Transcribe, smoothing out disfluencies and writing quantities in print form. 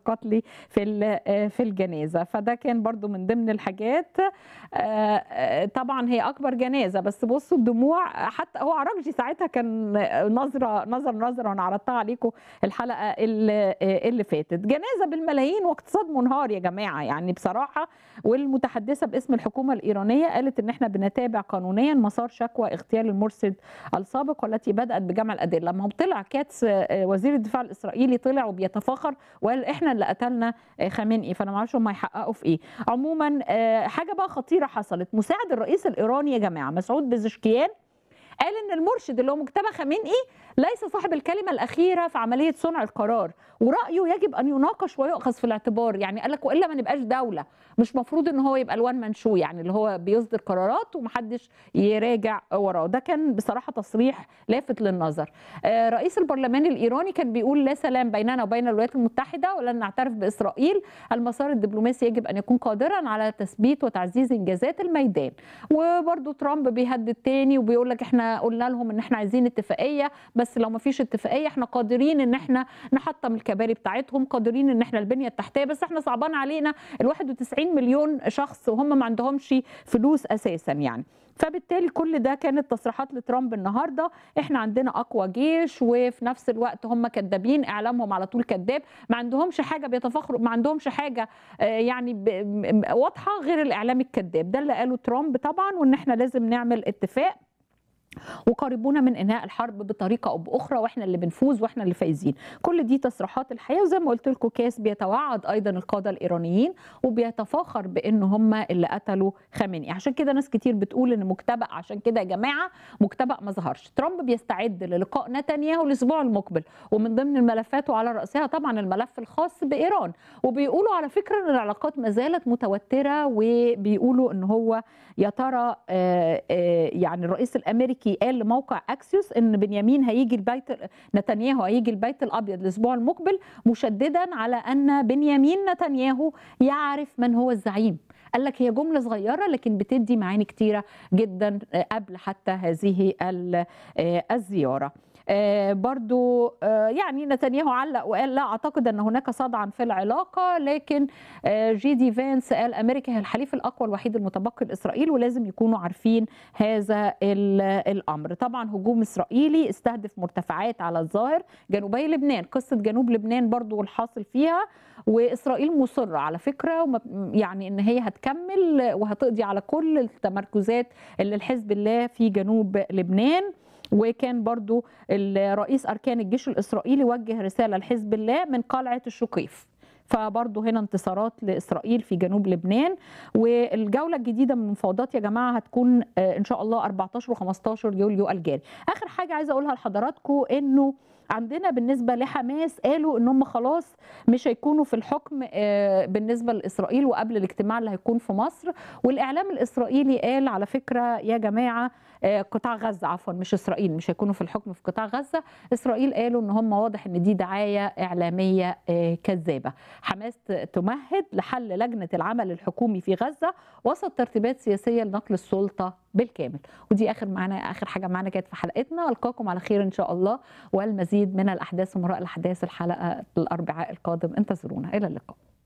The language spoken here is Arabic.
القتل في الجنازة. فده كان برضو من ضمن الحاجات. طبعا هي أكبر جنازة، بس بصوا الدموع، حتى هو عراقجي ساعتها كان نظرة وأنا عرضتها عليكم الحلقة اللي فاتت. جنازة بالملايين واقتصاد منهار يا جماعة يعني بصراحة. والمتحدثة باسم الحكومة الإيرانية قالت إن احنا بنتابع قانونيا مسار شكوى اغتيال المرشد السابق والتي بدأت بجمع الأدلة. لما طلع كاتس وزير الدفاع الإسرائيلي طلع وبيتفاخر وقال احنا اللي قتلنا خامنئي، فأنا ما اعرفش هم هيحققوا في ايه. عموما حاجة بقى خطيرة حصلت. مساعد الرئيس الإيراني يا جماعة مسعود بزشكيان قال ان المرشد اللي هو مجتبى خامنئي ليس صاحب الكلمه الاخيره في عمليه صنع القرار، ورايه يجب ان يناقش ويؤخذ في الاعتبار. يعني قال لك والا ما نبقاش دوله، مش مفروض ان هو يبقى الوان مان شو، يعني اللي هو بيصدر قرارات ومحدش يراجع وراه. ده كان بصراحه تصريح لافت للنظر. رئيس البرلمان الايراني كان بيقول لا سلام بيننا وبين الولايات المتحده ولن نعترف باسرائيل، المسار الدبلوماسي يجب ان يكون قادرا على تثبيت وتعزيز انجازات الميدان. وبرده ترامب بيهدد تاني وبيقول لك احنا قلنا لهم ان احنا عايزين اتفاقيه، بس لو ما فيش اتفاقيه احنا قادرين ان احنا نحطم الكباري بتاعتهم، قادرين ان احنا البنيه التحتيه، بس احنا صعبان علينا ال 91 مليون شخص وهم ما عندهمش فلوس اساسا يعني. فبالتالي كل ده كانت تصريحات لترامب النهارده. احنا عندنا اقوى جيش، وفي نفس الوقت هم كذابين، اعلامهم على طول كذاب، ما عندهمش حاجه بيتفاخروا، ما عندهمش حاجه يعني واضحه غير الاعلام الكذاب. ده اللي قاله ترامب طبعا، وان احنا لازم نعمل اتفاق وقربونا من انهاء الحرب بطريقه او باخرى، واحنا اللي بنفوز واحنا اللي فايزين. كل دي تصريحات الحقيقه. وزي ما قلت لكم كاس بيتوعد ايضا القاده الايرانيين وبيتفاخر بان هم اللي قتلوا خامنئي. عشان كده ناس كتير بتقول ان مجتبأ، عشان كده يا جماعه مجتبأ ما ظهرش. ترامب بيستعد للقاء نتنياهو الاسبوع المقبل، ومن ضمن الملفات وعلى راسها طبعا الملف الخاص بايران. وبيقولوا على فكره ان العلاقات ما زالت متوتره، وبيقولوا ان هو يا ترى يعني الرئيس الامريكي قال لموقع اكسيوس ان بنيامين هيجي البيت، نتنياهو هيجي البيت الابيض الاسبوع المقبل، مشددا على ان بنيامين نتنياهو يعرف من هو الزعيم. قال لك هي جمله صغيره لكن بتدي معاني كتيره جدا قبل حتى هذه الزياره. برضو يعني نتنياهو علق وقال لا اعتقد ان هناك صدعا في العلاقه، لكن جي دي فانس قال امريكا هي الحليف الاقوى الوحيد المتبقي لاسرائيل ولازم يكونوا عارفين هذا الامر. طبعا هجوم اسرائيلي استهدف مرتفعات على الظاهر جنوبي لبنان، قصه جنوب لبنان برضو والحاصل فيها، واسرائيل مصره على فكره يعني ان هي هتكمل وهتقضي على كل التمركزات اللي الحزب الله في جنوب لبنان. وكان برضو الرئيس أركان الجيش الإسرائيلي وجه رسالة لحزب الله من قلعة الشقيف. فبرضه هنا انتصارات لإسرائيل في جنوب لبنان. والجولة الجديدة من المفاوضات يا جماعة هتكون إن شاء الله 14 و15 يوليو الجاري. آخر حاجة عايزة أقولها لحضراتكم إنه عندنا بالنسبة لحماس قالوا ان هم خلاص مش هيكونوا في الحكم بالنسبة لإسرائيل وقبل الاجتماع اللي هيكون في مصر. والإعلام الإسرائيلي قال على فكرة يا جماعة قطاع غزة، عفوا مش إسرائيل، مش هيكونوا في الحكم في قطاع غزة. إسرائيل قالوا ان هم واضح ان دي دعاية إعلامية كذابة. حماس تمهد لحل لجنة العمل الحكومي في غزة وسط ترتيبات سياسية لنقل السلطة بالكامل. ودي آخر حاجة معنا كانت في حلقتنا. ألقاكم على خير إن شاء الله، والمزيد من الأحداث ومراء الأحداث الحلقة الأربعاء القادم. انتظرونا، إلى اللقاء.